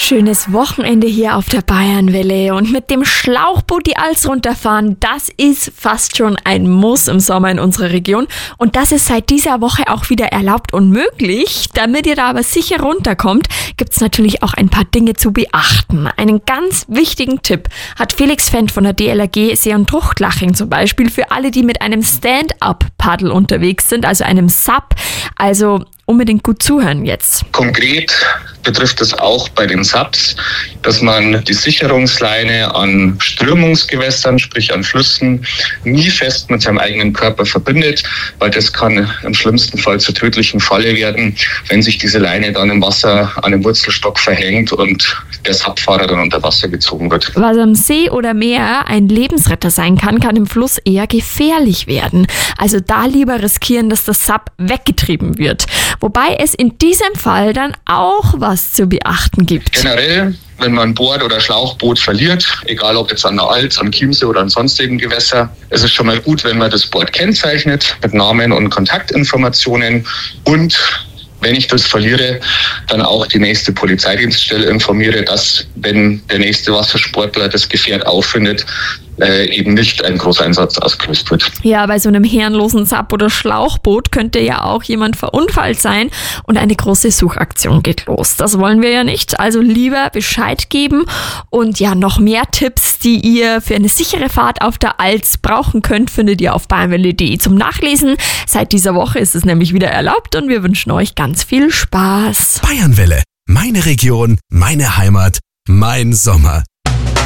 Schönes Wochenende hier auf der Bayernwelle und mit dem Schlauchboot die Alz runterfahren, das ist fast schon ein Muss im Sommer in unserer Region und das ist seit dieser Woche auch wieder erlaubt und möglich. Damit ihr da aber sicher runterkommt, gibt's natürlich auch ein paar Dinge zu beachten. Einen ganz wichtigen Tipp hat Felix Fendt von der DLRG See- und Truchtlaching zum Beispiel für alle, die mit einem Stand-Up-Paddel unterwegs sind, also einem SUP, also unbedingt gut zuhören jetzt. Konkret betrifft es auch bei den SUPs, dass man die Sicherungsleine an Strömungsgewässern, sprich an Flüssen, nie fest mit seinem eigenen Körper verbindet, weil das kann im schlimmsten Fall zur tödlichen Falle werden, wenn sich diese Leine dann im Wasser an dem Wurzelstock verhängt und der SUP-Fahrer dann unter Wasser gezogen wird. Was am See oder Meer ein Lebensretter sein kann, kann im Fluss eher gefährlich werden. Also da lieber riskieren, dass das SUP weggetrieben wird. Wobei es in diesem Fall dann auch was zu beachten gibt. Generell, wenn man Board- oder Schlauchboot verliert, egal ob jetzt an der Alz, am Chiemsee oder an sonstigen Gewässer, ist es schon mal gut, wenn man das Board kennzeichnet mit Namen und Kontaktinformationen und wenn ich das verliere, dann auch die nächste Polizeidienststelle informiere, dass, wenn der nächste Wassersportler das Gefährt auffindet, eben nicht ein Großeinsatz ausgelöst wird. Ja, bei so einem herrenlosen SUP oder Schlauchboot könnte ja auch jemand verunfallt sein und eine große Suchaktion geht los. Das wollen wir ja nicht, also lieber Bescheid geben und ja, noch mehr Tipps, die ihr für eine sichere Fahrt auf der Alz brauchen könnt, findet ihr auf bayernwelle.de zum Nachlesen. Seit dieser Woche ist es nämlich wieder erlaubt und wir wünschen euch ganz viel Spaß. Bayernwelle, meine Region, meine Heimat, mein Sommer.